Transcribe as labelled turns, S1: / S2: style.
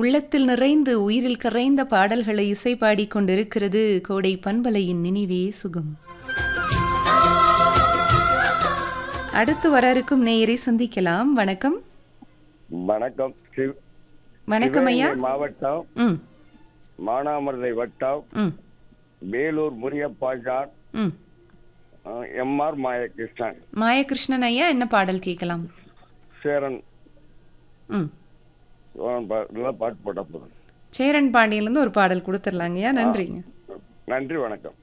S1: உள்ளத்தில் நிறைந்து உயிரில் கரைந்த பாடல்களை இசை பாடிக் கொண்டிருக்கிறது கோடை பண்பலையின் நினைவே சுகம். அடுத்து வர இருக்கும் நேயரை சந்திக்கலாம். வணக்கம்.
S2: வணக்கம்.
S1: வணக்கம் ஐயா.
S2: மாவட்டம் மானாமதுரை வட்டம் வேலூர் முரியப்பாஜார் எம்ஆர் மாயகிருஷ்ணன்.
S1: மாயகிருஷ்ணன் ஐயா, என்ன பாடல் கேட்கலாம்?
S2: சேரன் பாட்டு போட்ட போதும்.
S1: சேரன் பாண்டியிலிருந்து ஒரு பாடல் கொடுத்துடலாங்கய்யா. நன்றிங்க.
S2: நன்றி, வணக்கம்.